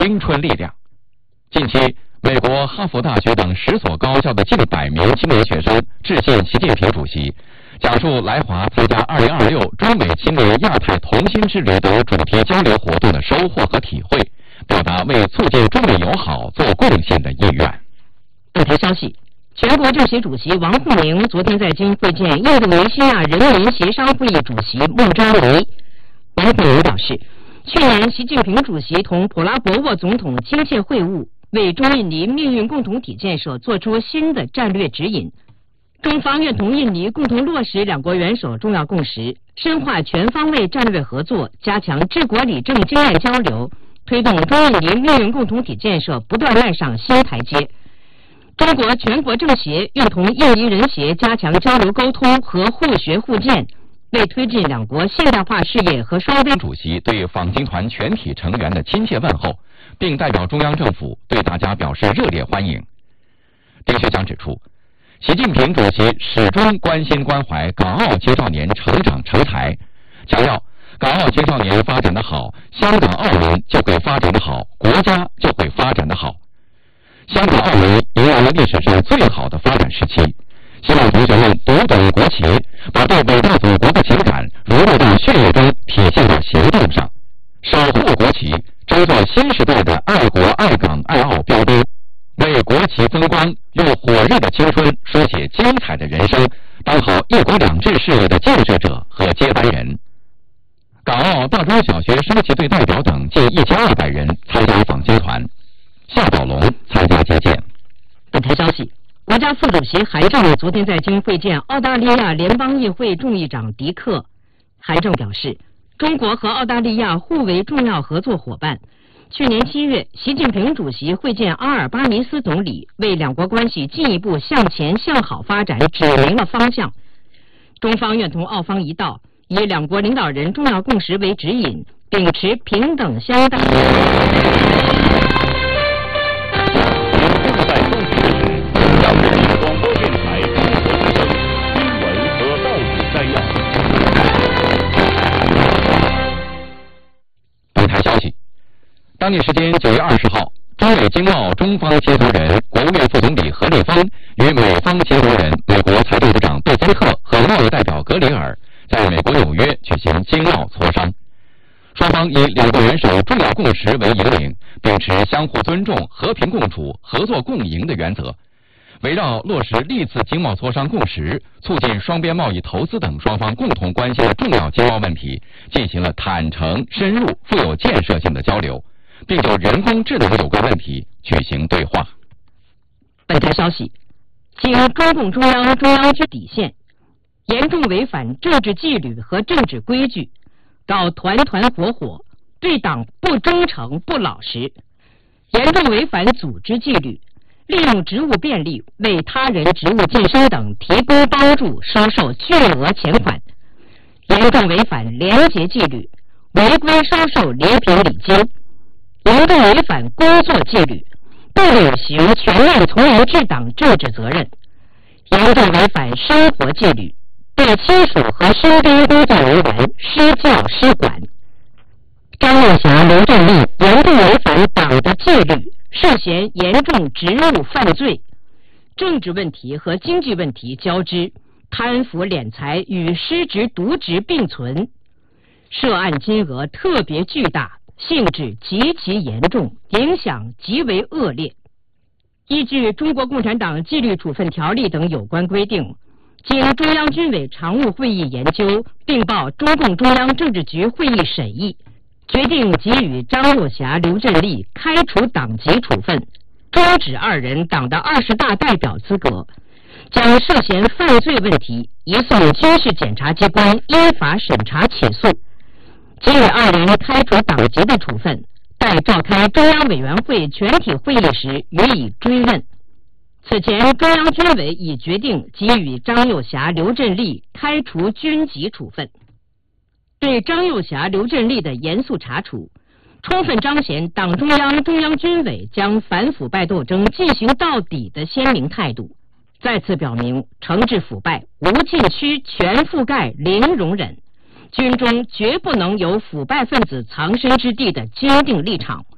青春力量。近期，美国哈佛大学等10所高校的近100名青年学生致信习近平主席，讲述来华参加2026中美青年亚太同心之旅等主题交流活动的收获和体会，表达为促进中美友好做贡献的意愿。 本台消息，全国政协主席王沪宁昨天在京会见印度尼西亚人民协商会议主席孟扎维。王沪宁表示，去年习近平主席同普拉博沃总统亲切会晤，为中印尼命运共同体建设作出新的战略指引。中方愿同印尼共同落实两国元首重要共识，深化全方位战略合作，加强治国理政经验交流，推动中印尼命运共同体建设不断迈上新台阶。中国全国政协愿同印尼人协加强交流沟通和互学互鉴，为推进两国现代化事业和双边。 主席对访京团全体成员的亲切问候，并代表中央政府对大家表示热烈欢迎。丁学强指出，习近平主席始终关心关怀港澳青少年成长成才，强调港澳青少年发展得好，香港澳门就会发展得好，国家就会发展得好。香港澳门迎来了历史上最好的发展时期，希望同学们读懂国情，把对伟大祖国的情感融入到血液中，体现到行动上，守护国旗，争做新时代的爱国爱港爱澳标杆，为国旗风光用火热的青春书写精彩的人生，当好一国两制事业的建设者和接班人。港澳大中小学升旗队代表等近1200人参加访京团，夏宝龙参加接见。 本台消息，国家副主席韩正昨天在京会见澳大利亚联邦议会众议长迪克。韩正表示，中国和澳大利亚互为重要合作伙伴。去年7月，习近平主席会见阿尔巴尼斯总理，为两国关系进一步向前向好发展指明了方向。中方愿同澳方一道，以两国领导人重要共识为指引，秉持平等相待。 在中时时，要人民广播电台中国之声新闻和报纸摘要。 本台消息，当地时间9月20号，中美经贸中方协调人、国务院副总理何立峰与美方协调人、美国财政部长贝森特和贸易代表格林尔在美国纽约举行经贸磋商。双方以两国元首重要共识为引领，秉持相互尊重、和平共处、合作共赢的原则，围绕落实历次经贸磋商共识，促进双边贸易、投资等双方共同关心的重要经贸问题，进行了坦诚、深入、富有建设性的交流，并就人工智能有关问题举行对话。 本台消息，经中共中央之底线，严重违反政治纪律和政治规矩，搞团团伙伙，对党不忠诚不老实，严重违反组织纪律，利用职务便利为他人职务晋升等提供帮助，收受巨额钱款，严重违反廉洁纪律，违规收受礼品礼金，严重违反工作纪律，不履行全面从严治党政治责任，严重违反生活纪律，对亲属和身边工作人员施教施管。张若霞、刘振立严重违反党的纪律，涉嫌严重职务犯罪，政治问题和经济问题交织，贪腐敛财与失职渎职并存，涉案金额特别巨大，性质极其严重，影响极为恶劣。依据《中国共产党纪律处分条例》等有关规定，经中央军委常务会议研究，并报中共中央政治局会议审议，决定给予张若霞、刘振立开除党籍处分，终止2人党的20大代表资格，将涉嫌犯罪问题移送军事检察机关依法审查起诉。给予2人开除党籍的处分，待召开中央委员会全体会议时予以追认。此前，中央军委已决定给予张若霞、刘振立开除军籍处分。对张若霞、刘振立的严肃查处，充分彰显党中央、中央军委将反腐败斗争进行到底的鲜明态度，再次表明惩治腐败无禁区、全覆盖、零容忍，军中绝不能有腐败分子藏身之地的坚定立场。